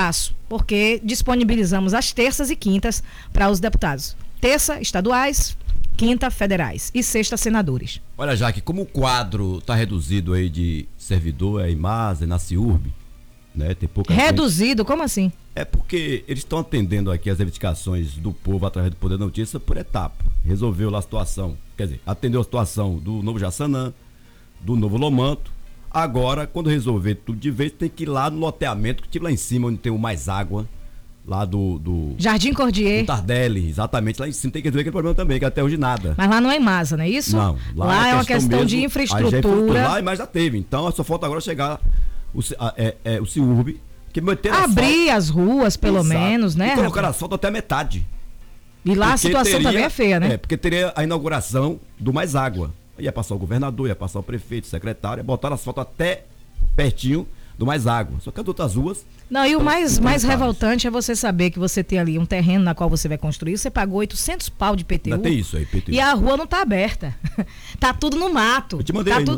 espaço, porque disponibilizamos as terças e quintas para os deputados. Terça, estaduais, quinta, federais e sexta, senadores. Olha, Jaque, como o quadro está reduzido aí de servidor, é Imasa, na CIURB, né? Tem pouca reduzido? Como assim? É porque eles estão atendendo aqui as reivindicações do povo através do Poder da Notícia por etapa. Resolveu lá a situação, quer dizer, atendeu a situação do Novo Jaçanã, do Novo Lomanto. Agora, quando resolver tudo de vez, tem que ir lá no loteamento, que lá em cima, onde tem o mais água, lá do Jardim Cordier. Do Tardelli, exatamente, lá em cima tem que resolver aquele problema também, que até hoje nada. Mas lá não é Imasa, não é isso? Não, lá é uma questão mesmo, de infraestrutura. Lá, mas já teve, então só falta agora chegar o CIURB, que meteram abrir as ruas, pelo menos, né? E colocaram asfalto até a metade. E lá a situação também é feia, né? Porque teria a inauguração do Mais Água. Ia passar o governador, ia passar o prefeito, o secretário, ia botar asfalto até pertinho do Mais Água. Só que as outras ruas... Não, e o mais revoltante é você saber que você tem ali um terreno na qual você vai construir, você pagou 800 pau de IPTU. Ainda tem isso aí, IPTU. E a rua não tá aberta. Tá tudo no mato. Eu te mandei tá aí. tudo...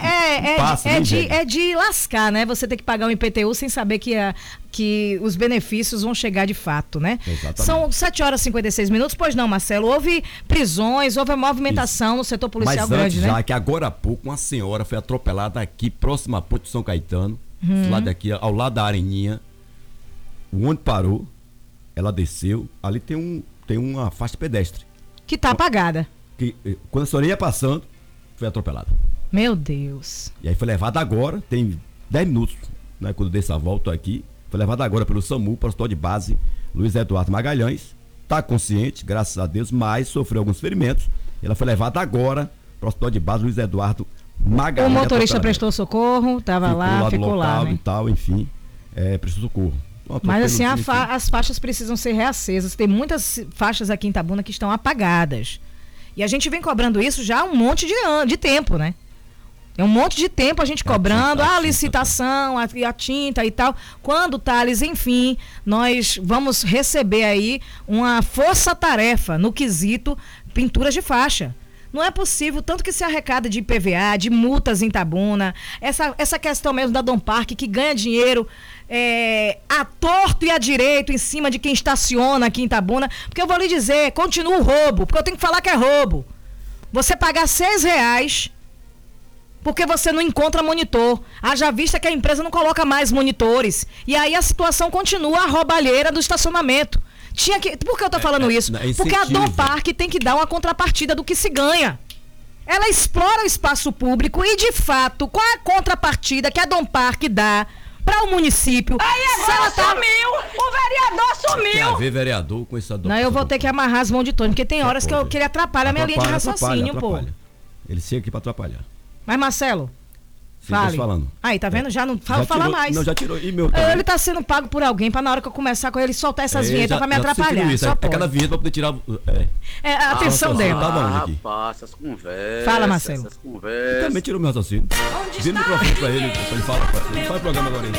É de lascar, né? Você ter que pagar um IPTU sem saber que os benefícios vão chegar de fato, né? Exatamente. São 7 horas e 56 minutos. Pois não, Marcelo, houve prisões, houve movimentação no setor policial. Mas grande, já né? que agora há pouco uma senhora foi atropelada aqui, próxima à Ponte de São Caetano, lá daqui, ao lado da Areninha. O ônibus parou, ela desceu, ali tem uma faixa pedestre. Que tá apagada. Quando a senhora ia passando, foi atropelada. Meu Deus. E aí foi levada agora, tem 10 minutos, né, quando dei essa volta aqui, foi levada agora pelo SAMU para o hospital de base Luiz Eduardo Magalhães. Tá consciente, graças a Deus, mas sofreu alguns ferimentos. Ela foi levada agora para o hospital de base Luiz Eduardo Magalhães. O motorista prestou socorro, estava lá, ficou lá, né? E tal, enfim, prestou socorro. Mas assim, as faixas precisam ser reacesas. Tem muitas faixas aqui em Itabuna que estão apagadas. E a gente vem cobrando isso já há um monte de tempo, né? É um monte de tempo a gente cobrando a licitação, a tinta e tal. Quando, Thales, enfim, nós vamos receber aí uma força-tarefa no quesito pinturas de faixa. Não é possível, tanto que se arrecada de IPVA, de multas em Itabuna, essa questão mesmo da Dom Parque, que ganha dinheiro a torto e a direito em cima de quem estaciona aqui em Itabuna, porque eu vou lhe dizer, continua o roubo, porque eu tenho que falar que é roubo. Você pagar R$6 porque você não encontra monitor, haja vista que a empresa não coloca mais monitores, e aí a situação continua a roubalheira do estacionamento. Por que eu tô falando isso? Porque a Dom Parque tem que dar uma contrapartida do que se ganha. Ela explora o espaço público e, de fato, qual é a contrapartida que a Dom Parque dá para o município? Aí agora sumiu! O vereador sumiu! Tem a ver vereador com essa Não, eu vou ter que amarrar as mãos de Tony, porque tem horas que ele atrapalha a minha linha de raciocínio, pô. Ele chega aqui para atrapalhar. Mas, Marcelo, fale. Falando. Aí, tá vendo? Já não fala tirou, mais. Não, já tirou. E meu também. Ele tá sendo pago por alguém pra na hora que eu começar com ele soltar essas vinhetas pra me atrapalhar. Isso, aquela vinheta pra poder tirar a atenção dele. Rapaz, essas conversas. Fala, Marcelo. Essas conversas. Também tirou meu raciocínio. Vira o microfone pra ele falar. Ele faz o programa agora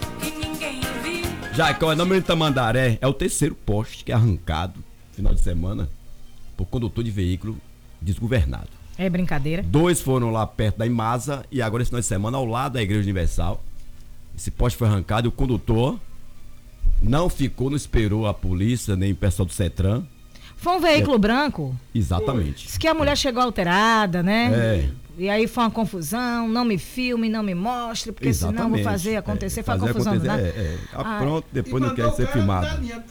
aí. Já que o nome de Tamandaré é o terceiro poste que é arrancado no final de semana por condutor de veículo desgovernado. É brincadeira. 2 foram lá perto da Imasa e agora esse final de semana ao lado da Igreja Universal. Esse poste foi arrancado e o condutor não esperou a polícia nem o pessoal do CETRAN. Foi um veículo branco? Exatamente. Diz que a mulher chegou alterada, né? É. E aí foi uma confusão, não me filme, não me mostre, porque Exatamente. Senão vou fazer acontecer, foi uma confusão, né? Pronto, depois não quer ser filmado.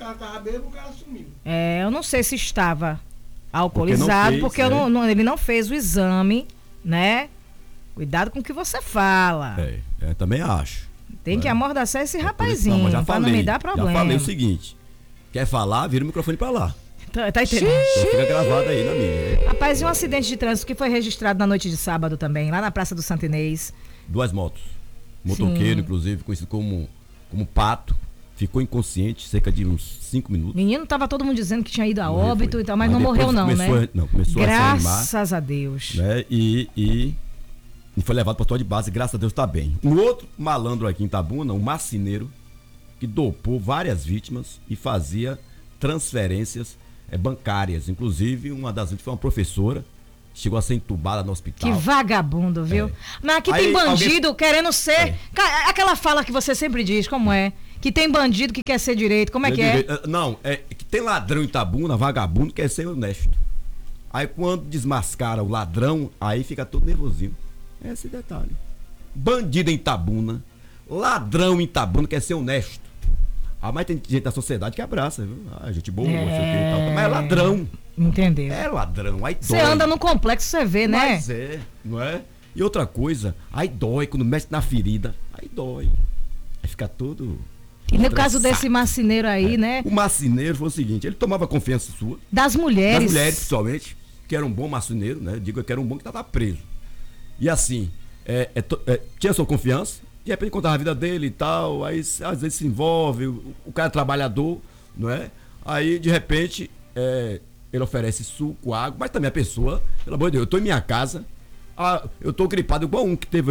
Eu não sei se estava alcoolizado, porque ele não fez o exame, né? Cuidado com o que você fala. Também acho. Tem que amordaçar esse rapazinho, pra não me dar problema. Já falei o seguinte, quer falar, vira o microfone pra lá. Tá entendendo? Fica gravado aí na minha. Rapaz, e um acidente de trânsito que foi registrado na noite de sábado também, lá na Praça do Santo Inês. 2 motos. Motoqueiro, inclusive, conhecido como Pato. Ficou inconsciente cerca de uns 5 minutos. Menino, tava todo mundo dizendo que tinha ido a óbito e tal, mas não morreu não, né? Não, começou graças a Deus. Né? E foi levado para o hospital de base, graças a Deus tá bem. Um outro malandro aqui em Itabuna, um marceneiro, que dopou várias vítimas e fazia transferências bancárias. Inclusive, uma das vítimas foi uma professora, chegou a ser entubada no hospital. Que vagabundo, viu? Mas aqui tem bandido querendo ser... Aquela fala que você sempre diz, como é? Que tem bandido que quer ser direito. Como é que é? Não, é que tem ladrão em Itabuna, vagabundo que quer ser honesto. Aí quando desmascara o ladrão, aí fica todo nervosinho. É esse detalhe. Bandido em Itabuna, ladrão em Itabuna quer ser honesto. Mas tem gente da sociedade que abraça, viu? Gente boa, não sei o que e tal. Mas é ladrão. Entendeu? É ladrão, aí dói. Você anda no complexo, você vê, né? Mas é, não é? E outra coisa, aí dói, quando mexe na ferida, aí dói. Aí fica todo... E no caso desse marceneiro aí, né? O marceneiro foi o seguinte, ele tomava confiança sua. Das mulheres. Das mulheres, principalmente, que era um bom marceneiro, né? Digo que era um bom que estava preso. E assim, tinha sua confiança, de repente contava a vida dele e tal, aí às vezes se envolve, o cara é trabalhador, não é? Aí, de repente, ele oferece suco, água, mas também a pessoa, pelo amor de Deus, eu tô em minha casa, eu tô gripado igual um que teve,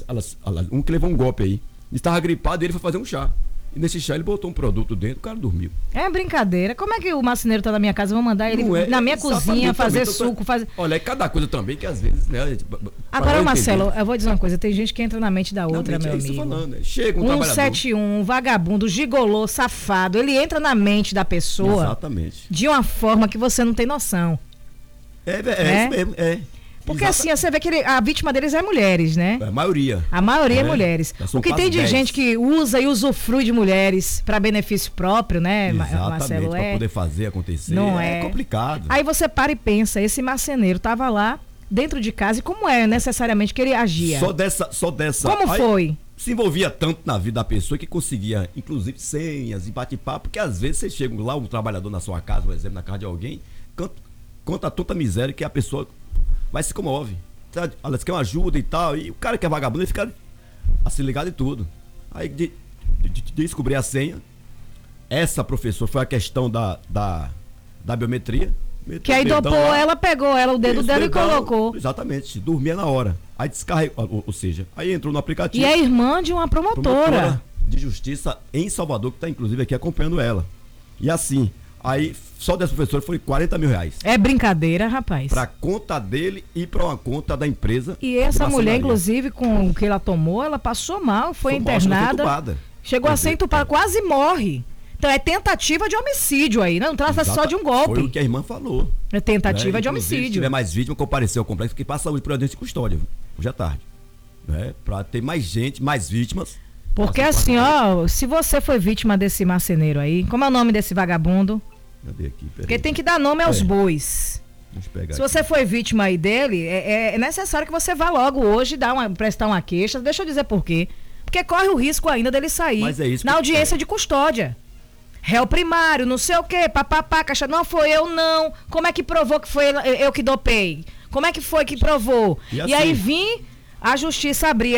um que levou um golpe aí. Ele estava gripado e ele foi fazer um chá. E nesse chá ele botou um produto dentro, o cara dormiu. É brincadeira. Como é que o marceneiro tá na minha casa? Eu vou mandar ele na minha cozinha fazer suco. Olha, é cada coisa também que às vezes, né? Agora, Marcelo, eu vou dizer uma coisa. Tem gente que entra na mente da outra, meu amigo. Falando, né? Chega um 171, vagabundo, gigolô, safado. Ele entra na mente da pessoa. Exatamente. De uma forma que você não tem noção. Isso mesmo, Porque assim, você vê que a vítima deles é mulheres, né? A maioria. A maioria é mulheres. O que tem de 10. gente que usa e usufrui de mulheres para benefício próprio, né, Exatamente, Marcelo? Para poder fazer acontecer. Não é complicado. Aí você para e pensa, esse marceneiro estava lá dentro de casa e como é necessariamente que ele agia? Só dessa. Como foi? Se envolvia tanto na vida da pessoa que conseguia, inclusive, senhas e bate-papo, porque às vezes você chega lá, um trabalhador na sua casa, por exemplo, na casa de alguém, conta tanta miséria que a pessoa vai se comove. Ela quer uma ajuda e tal, e o cara que é vagabundo, ele fica assim ligado em tudo. Aí de descobrir a senha, essa professora foi a questão da biometria. Que aí dopou lá, ela, pegou o dedo dela e colocou. Exatamente, dormia na hora. Aí descarregou, ou seja, aí entrou no aplicativo. E é irmã de uma promotora de justiça em Salvador, que está inclusive aqui acompanhando ela. E assim, aí só dessa professora foi R$40 mil. É brincadeira, rapaz. Pra conta dele e pra uma conta da empresa. E essa mulher, inclusive, com o que ela tomou, ela passou mal, foi internada. Chegou a ser entubada, quase morre. Então é tentativa de homicídio aí, não trata-se só de um golpe. Foi o que a irmã falou. É tentativa de homicídio. Se tiver mais vítima, comparecer ao complexo, que passa saúde por audiência de custódia, hoje à tarde. Pra ter mais gente, mais vítimas. Porque assim, se você foi vítima desse marceneiro aí, como é o nome desse vagabundo? Cadê aqui? Porque tem que dar nome aos bois. Se você foi vítima aí dele, é necessário que você vá logo hoje prestar uma queixa. Deixa eu dizer por quê. Porque corre o risco ainda dele sair na audiência de custódia. Réu primário, não sei o quê, papapá, caixa, não foi eu não. Como é que provou que foi eu que dopei? Como é que foi que provou? E aí vim a justiça abrir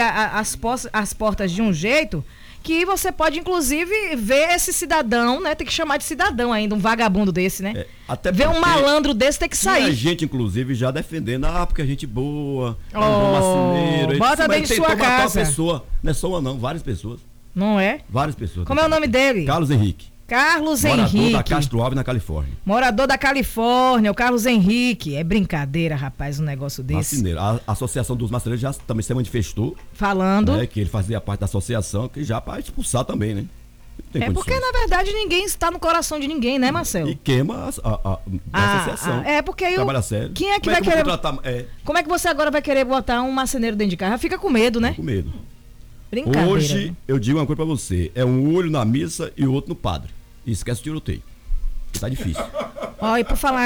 as portas de um jeito que você pode, inclusive, ver esse cidadão, né? Tem que chamar de cidadão ainda, um vagabundo desse, né? Ver um malandro desse tem que sair. A gente, inclusive, já defendendo, porque a gente boa, é um bom marceneiro. Bota dentro de sua casa. Uma pessoa, não é só uma não, várias pessoas. Não é? Várias pessoas. Como é o nome dele? Carlos Henrique. Morador da Castro Alves, na Califórnia. Morador da Califórnia, o Carlos Henrique. É brincadeira, rapaz, um negócio desse. Marceneiro. A Associação dos Marceneiros já também se manifestou. Falando. Que ele fazia parte da associação, que já para expulsar também, né? Porque, na verdade, ninguém está no coração de ninguém, né, Marcelo? E queima a associação. Porque aí trabalha sério. Quem é que vai querer... Como é que você agora vai querer botar um marceneiro dentro de casa? Já fica com medo, né? Com medo. Brincadeira. Hoje, eu digo uma coisa pra você. É um olho na missa e o outro no padre. E esquece o tiroteio. Tá difícil. E por falar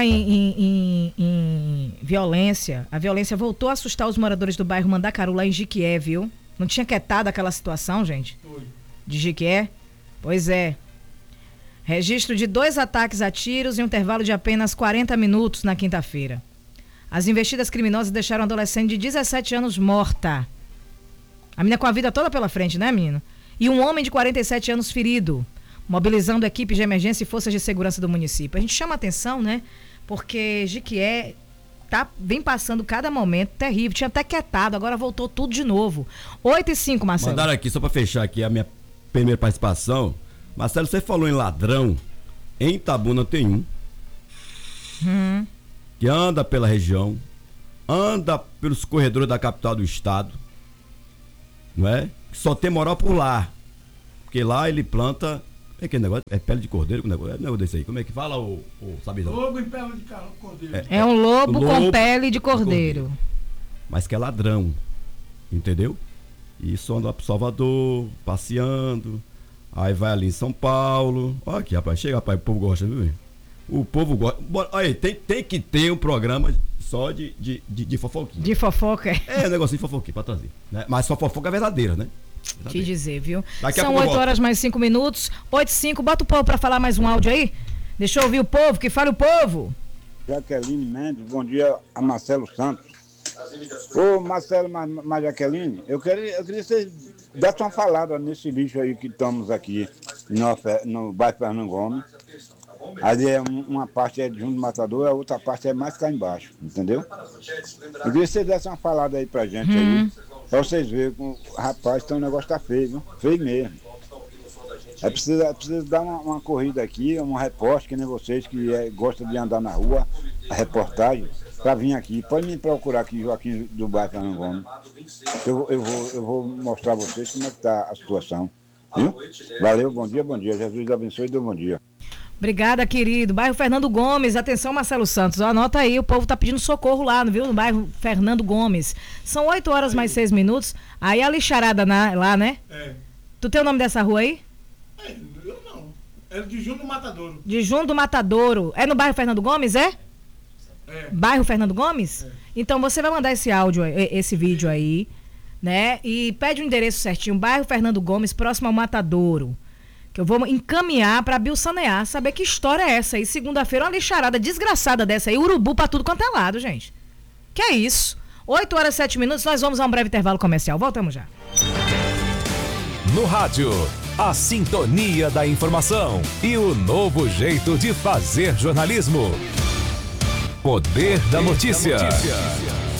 em violência, a violência voltou a assustar os moradores do bairro Mandacaru, lá em Jiquié, viu? Não tinha quietado aquela situação, gente? De Jiquié? Pois é. Registro de 2 ataques a tiros em um intervalo de apenas 40 minutos na quinta-feira. As investidas criminosas deixaram um adolescente de 17 anos morta. A menina com a vida toda pela frente, né, menino? E um homem de 47 anos ferido, mobilizando equipes de emergência e forças de segurança do município. A gente chama atenção, né? Porque Jiquié vem passando cada momento terrível. Tinha até quietado, agora voltou tudo de novo. 8h05, Marcelo. Mandaram aqui, só para fechar aqui a minha primeira participação. Marcelo, você falou em ladrão. Em Itabuna tem um. Que anda pela região, anda pelos corredores da capital do estado, não é? Que só tem moral por lá. Porque lá ele planta. É aquele negócio? É pele de cordeiro? É um negócio desse aí. Como é que fala o Sabidão? Lobo em pele de cordeiro. É um lobo com pele de cordeiro. Mas que é ladrão. Entendeu? E isso anda pro Salvador, passeando. Aí vai ali em São Paulo. Olha aqui, rapaz. Chega, rapaz. O povo gosta, viu? O povo gosta. Olha aí, tem que ter um programa só de fofoquinha. De fofoca? É, um negocinho de fofoquinha pra trazer. Né? Mas só fofoca verdadeira, né? Te dizer, viu? Daqui São 8 horas mais 5 minutos. 8h05. Bota o povo pra falar mais um áudio aí. Deixa eu ouvir o povo. Que fale o povo. Jaqueline Mendes, bom dia a Marcelo Santos. Ô Marcelo, Jaqueline, eu queria que você desse uma falada nesse lixo aí que estamos aqui no bairro Fernando Gomes. Ali uma parte é de Junto do Matador, a outra parte é mais cá embaixo, entendeu? Eu queria que você desse uma falada aí pra gente aí, pra vocês verem que o rapaz, então o negócio tá feio, viu? Feio mesmo. É preciso dar uma corrida aqui, um repórter, que nem vocês que gostam de andar na rua, a reportagem, para vir aqui. Pode me procurar aqui, Joaquim do bairro Fernando Gomes. Eu vou mostrar a vocês como é que está a situação. Viu? Valeu, bom dia. Jesus abençoe e dê um bom dia. Obrigada, querido. Bairro Fernando Gomes. Atenção, Marcelo Santos. Anota aí, o povo tá pedindo socorro lá, viu? No bairro Fernando Gomes. São 8 horas mais 6 minutos. Aí a lixarada lá, né? É. Tu tem o nome dessa rua aí? Eu não. É de Junto do Matadouro. De Junto do Matadouro. É no bairro Fernando Gomes, é? É. Bairro Fernando Gomes? É. Então você vai mandar esse áudio, esse vídeo aí, né? E pede o endereço certinho. Bairro Fernando Gomes, próximo ao Matadouro. Que eu vou encaminhar pra Bill Sanear, saber que história é essa aí. Segunda-feira, uma lixarada desgraçada dessa aí. Urubu pra tudo quanto é lado, gente. Que é isso? 8 horas e 7 minutos, nós vamos a um breve intervalo comercial. Voltamos já. No rádio, a sintonia da informação e o novo jeito de fazer jornalismo. Poder da notícia.